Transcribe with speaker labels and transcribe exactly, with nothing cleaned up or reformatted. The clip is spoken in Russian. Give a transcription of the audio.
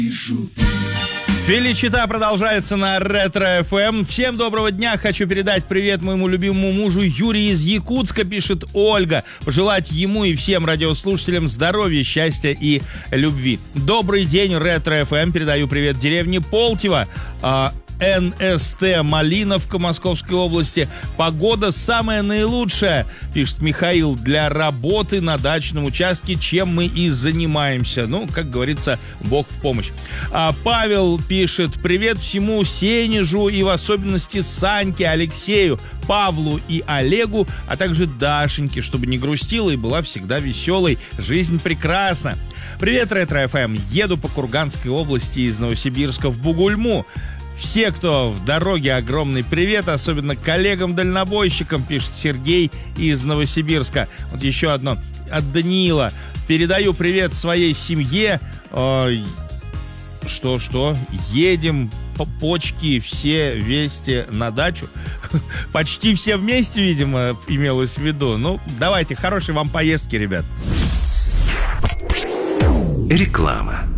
Speaker 1: Феличита продолжается на Ретро-эф эм. Всем доброго дня. Хочу передать привет моему любимому мужу Юрию из Якутска, пишет Ольга. Пожелать ему и всем радиослушателям здоровья, счастья и любви. Добрый день, Ретро-эф эм. Передаю привет деревне Полтево. эн эс тэ Малиновка Московской области. Погода самая наилучшая, пишет Михаил, для работы на дачном участке, чем мы и занимаемся. Ну, как говорится, Бог в помощь. А Павел пишет: привет всему Сенежу и в особенности Саньке, Алексею, Павлу и Олегу, а также Дашеньке, чтобы не грустила и была всегда веселой. Жизнь прекрасна. Привет, Ретро-эф эм. Еду по Курганской области из Новосибирска в Бугульму. Все, кто в дороге, огромный привет, особенно коллегам-дальнобойщикам, пишет Сергей из Новосибирска. Вот еще одно от Даниила. Передаю привет своей семье. Что-что? Едем по почки все вместе на дачу. Почти все вместе, видимо, имелось в виду. Ну, давайте, хорошей вам поездки, ребят.
Speaker 2: Реклама.